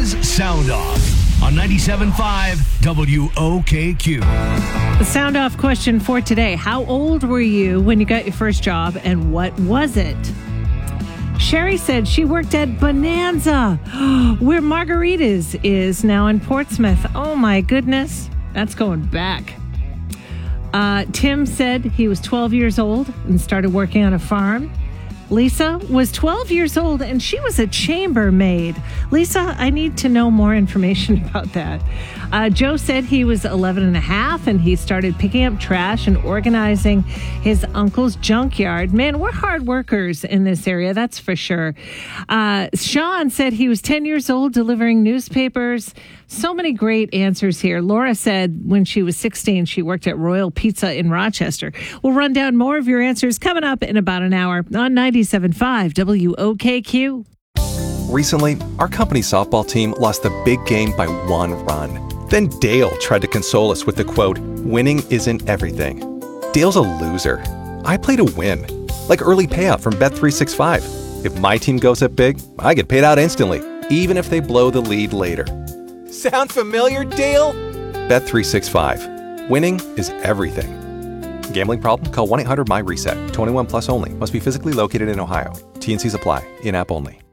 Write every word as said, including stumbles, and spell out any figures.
is Sound Off on ninety-seven point five W O K Q. The Sound Off question for today. How old were you when you got your first job, and what was it? Sherry said she worked at Bonanza, where Margaritas is now in Portsmouth. Oh my goodness, that's going back. Uh, Tim said he was twelve years old and started working on a farm. Lisa was twelve years old and she was a chambermaid. Lisa, I need to know more information about that. Uh, Joe said he was eleven and a half and he started picking up trash and organizing his uncle's junkyard. Man, we're hard workers in this area, that's for sure. Uh, Sean said he was ten years old delivering newspapers. So many great answers here. Laura said when she was sixteen, she worked at Royal Pizza in Rochester. We'll run down more of your answers coming up in about an hour on ninety-seven point five W O K Q. Recently, our company softball team lost the big game by one run. Then Dale tried to console us with the quote, "Winning isn't everything." Dale's a loser. I play to win. Like early payout from Bet three sixty-five. If my team goes up big, I get paid out instantly, even if they blow the lead later. Sound familiar, Dale? Bet three sixty-five. Winning is everything. Gambling problem? Call one eight hundred M Y RESET. twenty-one plus only. Must be physically located in Ohio. T N Cs apply. In-app only.